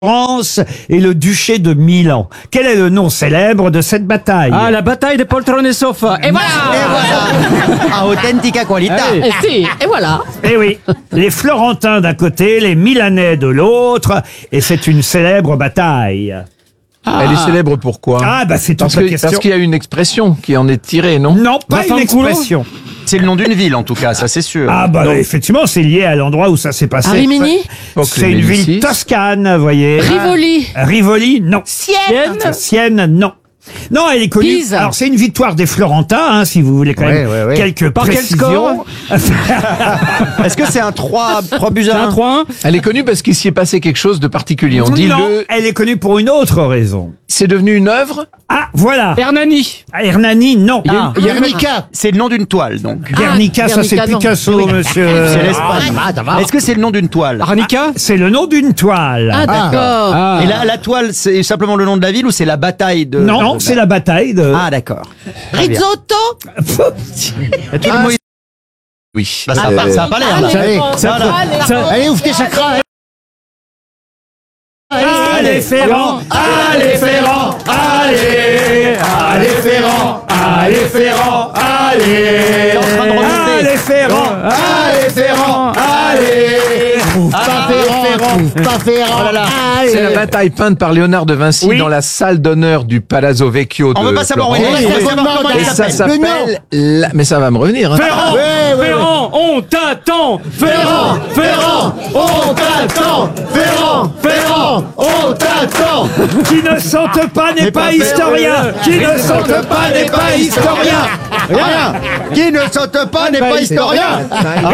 France et le duché de Milan. Quel est le nom célèbre de cette bataille? Ah, la bataille de poltrone et sofa. Et voilà. A authentica qualità. Allez. Et si, et voilà. Eh oui, les Florentins d'un côté, les Milanais de l'autre, et c'est une célèbre bataille. Elle est célèbre pourquoi? Ah bah c'est toute la question. Parce qu'il y a une expression qui en est tirée, non? Non, pas une Fanculo expression. C'est le nom d'une ville en tout cas, ça c'est sûr. Ah bah effectivement, c'est lié à l'endroit où ça s'est passé. À Rimini? C'est une ville toscane, vous voyez. Rivoli. Rivoli, non. Sienne. Sienne, non. Non, elle est connue. Pise. Alors c'est une victoire des Florentins, hein, si vous voulez quand même ouais. quelques Par quel précisions. Est-ce que c'est un 3 buts à 1? 1-3-1. Elle est connue parce qu'il s'y est passé quelque chose de particulier. On dit Non, le... elle est connue pour une autre raison. C'est devenu une œuvre? Ah, voilà. Hernani. Ah, Hernani, non. Ah, Guernica. c'est le nom d'une toile donc. Guernica, ça c'est Guernica, non. Picasso, monsieur. C'est l'Espagne. Est-ce que c'est le nom d'une toile? Arnica. C'est le nom d'une toile. Ah, d'accord. Ah. Et la toile c'est simplement le nom de la ville ou c'est la bataille de... Non, c'est la bataille de... Ah d'accord. Très bien. Risotto. Et tout le mot est- Oui. Bah, ça a pas l'air là. Allez, ouvre tes chakras. Allez Ferrand, allez Ferrand, allez, allez Ferrand, allez Ferrand, allez, en train de remonter. allez Ferrand, allez Ferrand, allez, Pas Ferrand. C'est la bataille peinte par Léonard de Vinci Oui. dans la salle d'honneur du Palazzo Vecchio de On veut pas savoir où Florence. il est, on veut savoir comment Et il ça s'appelle. s'appelle... Mais ça va me revenir. Hein. Ferrand. Ferrand, on t'attend. Ferrand, Ferrand, on t'attend. Ferrand, Ferrand, on t'attend. qui ne sente pas n'est pas historien, qui ne sente pas n'est pas historien. Rien. Qui ne saute pas n'est pas historien.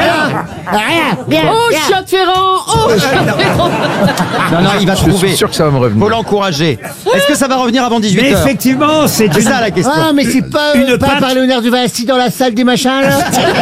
Oh, chien de Ferrand. Oh, chien de Ferrand. Non, il va Je trouver. suis sûr que ça va me revenir. Faut l'encourager. Est-ce que ça va revenir avant Mais 18h? effectivement, c'est C'est une... ça la question. Ah, mais c'est pas, Une pas peintre- par Léonard de Vinci dans la salle des machins, là?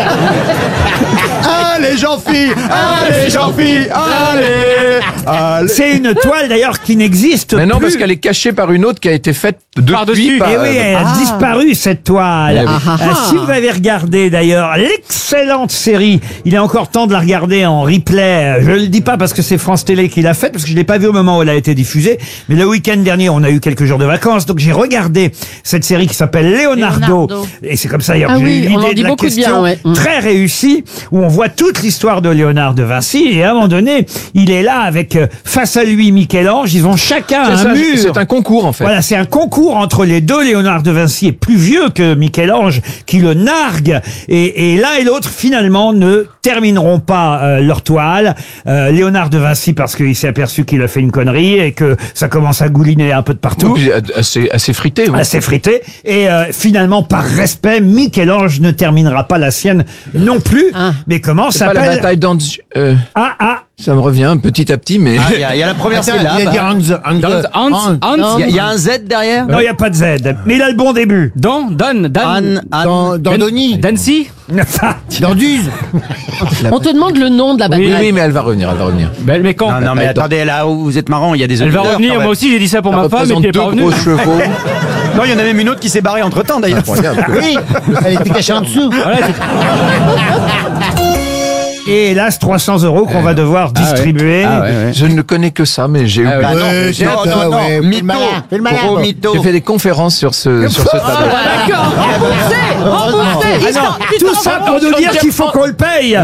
Allez Jean-Philippe, allez Jean-Philippe, allez. C'est une toile d'ailleurs qui n'existe Mais non, plus. parce qu'elle est cachée par une autre qui a été faite Par-dessus. depuis. Eh oui, elle a disparu cette toile. Eh oui. Si vous avez regardé d'ailleurs l'excellente série, il est encore temps de la regarder en replay. Je le dis pas parce que c'est France Télé qui l'a faite, parce que je l'ai pas vu au moment où elle a été diffusée. Mais le week-end dernier, on a eu quelques jours de vacances, donc j'ai regardé cette série qui s'appelle Leonardo. Et c'est comme ça d'ailleurs Ah que j'ai oui, eu on en l'idée dit de la beaucoup de question bien, ouais. très réussie, où on voit toute l'histoire de Léonard de Vinci. Et à un moment donné, il est là avec face à lui Michel-Ange. Ils ont chacun un mur. C'est un concours en fait. Voilà, c'est un concours entre les deux. Léonard de Vinci est plus vieux que Michel-Ange, qui le nargue. Et l'un et l'autre, finalement, ne termineront pas leur toile. Léonard de Vinci, parce qu'il s'est aperçu qu'il a fait une connerie et que ça commence à gouliner un peu de partout. Et puis, assez frité. Oui. Assez frité. Et finalement, par respect, Michel-Ange ne terminera pas la sienne non plus. Mais comment C'est pas la s'appelle... bataille d'Anz. Ah, Ça me revient petit à petit, mais... Ah, il y a la première syllabe. Hans. Il y a un Z derrière. non, il n'y a pas de Z. Mais il a le bon début. Anne. Dans Denis, Dancy. dans Duze. On te demande le nom de la Oui, bataille. oui, mais elle va revenir, elle va revenir. Ben, mais quand? Non, mais attendez, là où vous êtes marrant, il y a des Elle va auditeurs, revenir. quand Moi même. aussi, j'ai dit ça pour Ça ma femme, mais représente qui est deux pas revenue. gros chevaux. Non, il y en a même une autre qui s'est barrée entre temps d'ailleurs. Incroyable. Oui, elle était cachée en dessous. Voilà, Et hélas, 300 € qu'on va devoir distribuer. Je ne connais que ça, mais j'ai oublié. Ah non, Ouais, c'est non, ça, non, non, ouais, mytho, fais le malin, fais le malin. gros mytho. J'ai fait des conférences sur ce tableau. D'accord. Remboursé. Ah non, tout ça pour nous dire qu'il faut qu'on le paye.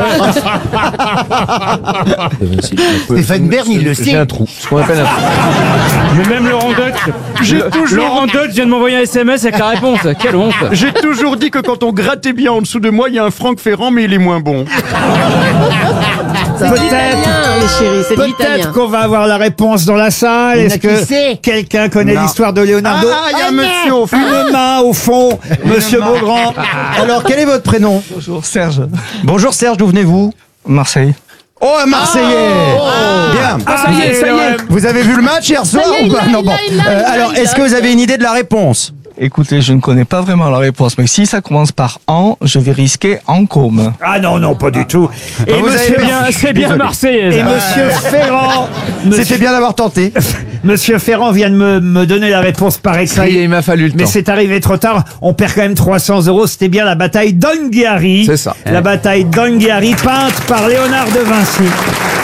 Stéphane Bern, il le J'ai sait. un trou. Ce qu'on appelle un trou. Mais même Laurent Deutsch. Laurent Deutsch vient de m'envoyer un SMS avec la réponse. Quelle honte. J'ai toujours dit que quand on grattait bien en dessous de moi, il y a un Franck Ferrand, mais il est moins bon. C'est de l'italien, les chéris, c'est de l'italien. Peut-être qu'on va avoir la réponse dans la salle. Il y en Est-ce a qui que sait. quelqu'un connaît Non. l'histoire de Leonardo? Ah, il y a un monsieur au fond. Une main au fond, Monsieur Beaugrand. Alors, quel est votre prénom? Bonjour Serge, Bonjour Serge, d'où venez-vous? Marseille. Oh, un Marseillais. Bien. ça y est, ça y est. Vous avez vu le match hier soir y est, ou pas? il Non, bon. l'a, Alors, il l'a. est-ce que vous avez une idée de la réponse? Écoutez, je ne connais pas vraiment la réponse, mais si ça commence par en, je vais risquer en com. Ah non, non, pas du tout. Et vous avez Monsieur, bien- C'est bien Désolé. Marseillaise. et Monsieur Ferrand, C'était bien d'avoir tenté. Monsieur Ferrand vient de me donner la réponse par Ça y écrit. est, il m'a fallu le Mais temps. c'est arrivé trop tard. On perd quand même 300 €. C'était bien la bataille d'Anghiari. C'est ça. La bataille d'Anghiari peinte par Léonard de Vinci.